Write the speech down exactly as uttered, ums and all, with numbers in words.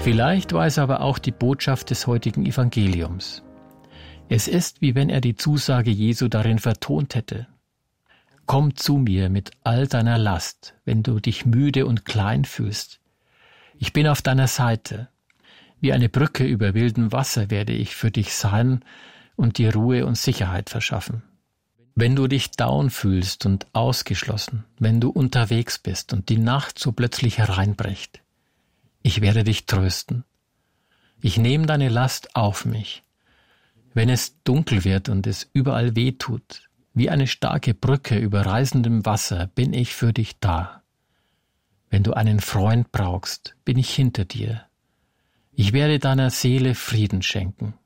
Vielleicht war es aber auch die Botschaft des heutigen Evangeliums. Es ist, wie wenn er die Zusage Jesu darin vertont hätte. Komm zu mir mit all deiner Last, wenn du dich müde und klein fühlst. Ich bin auf deiner Seite. Wie eine Brücke über wildem Wasser werde ich für dich sein und dir Ruhe und Sicherheit verschaffen. Wenn du dich down fühlst und ausgeschlossen, wenn du unterwegs bist und die Nacht so plötzlich hereinbricht, ich werde dich trösten. Ich nehme deine Last auf mich. Wenn es dunkel wird und es überall weh tut, wie eine starke Brücke über reißendem Wasser bin ich für dich da. Wenn du einen Freund brauchst, bin ich hinter dir. Ich werde deiner Seele Frieden schenken.